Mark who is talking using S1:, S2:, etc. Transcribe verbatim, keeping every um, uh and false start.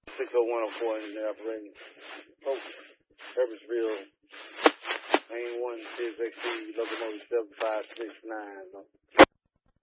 S1: six oh one oh four in the operating. Folks, Herbertsville, main one, Sirius X C, locomotive seven five six nine.